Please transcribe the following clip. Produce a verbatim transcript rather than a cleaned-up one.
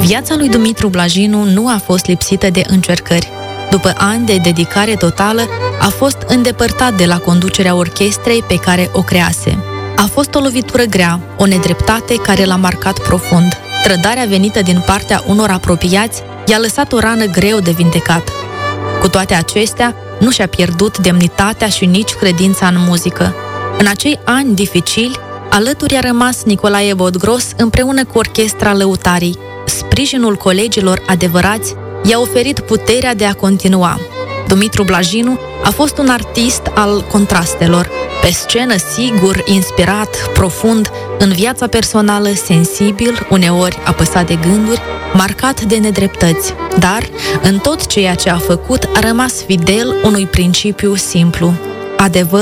Viața lui Dumitru Blajinu nu a fost lipsită de încercări. După ani de dedicare totală, a fost îndepărtat de la conducerea orchestrei pe care o crease. A fost o lovitură grea, o nedreptate care l-a marcat profund. Trădarea venită din partea unor apropiați i-a lăsat o rană greu de vindecat. Cu toate acestea, nu și-a pierdut demnitatea și nici credința în muzică. În acei ani dificili, alături a rămas Nicolae Vodgros împreună cu orchestra Lăutarii. Sprijinul colegilor adevărați i-a oferit puterea de a continua. Dumitru Blajinu a fost un artist al contrastelor. Pe scenă, sigur, inspirat, profund, în viața personală, sensibil, uneori apăsat de gânduri, marcat de nedreptăți. Dar, în tot ceea ce a făcut, a rămas fidel unui principiu simplu: adevăr